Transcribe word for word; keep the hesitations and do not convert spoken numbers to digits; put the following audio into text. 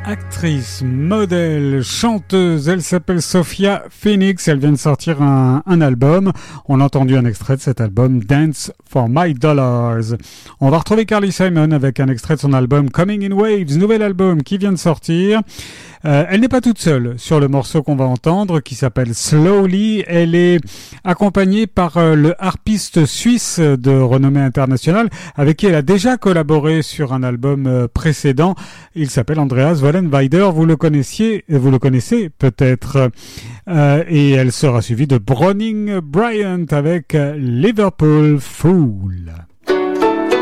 Actrice, modèle, chanteuse, elle s'appelle Sophia Phoenix, elle vient de sortir un, un album. On a entendu un extrait de cet album, Dance for My Dollars. On va retrouver Carly Simon avec un extrait de son album Coming in Waves, nouvel album qui vient de sortir. Euh, elle n'est pas toute seule sur le morceau qu'on va entendre qui s'appelle Slowly. Elle est accompagnée par euh, le harpiste suisse de renommée internationale avec qui elle a déjà collaboré sur un album euh, précédent. Il s'appelle Andreas Vollenweider. Vous le connaissiez, vous le connaissez peut-être. Euh, et elle sera suivie de Browning Bryant avec Liverpool Fool.